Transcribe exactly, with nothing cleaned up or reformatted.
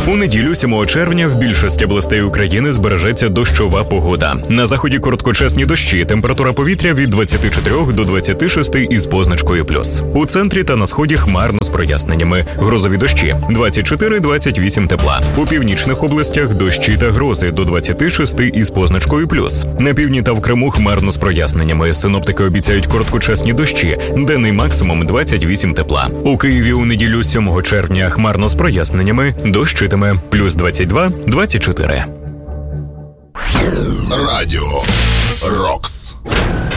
У неділю, сьомого червня, в більшості областей України збережеться дощова погода. На заході короткочасні дощі, температура повітря від двадцяти чотирьох до двадцяти шести із позначкою плюс. У центрі та на сході хмарно з проясненнями. Грозові дощі – двадцять чотири - двадцять вісім тепла. У північних областях дощі та грози до двадцяти шести із позначкою плюс. На півдні та в Криму хмарно з проясненнями. Синоптики обіцяють короткочасні дощі, денний максимум двадцять вісім тепла. У Києві у неділю, сьомого червня, хмарно з проясненнями, дощитиме плюс двадцять два - двадцять чотири. Радіо Рокс.